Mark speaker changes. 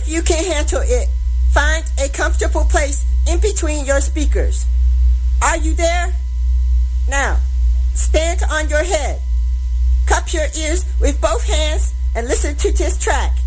Speaker 1: If you can handle it, find a comfortable place in between your speakers. Are you there? Now, stand on your head. Cup your ears with both hands and listen to this track.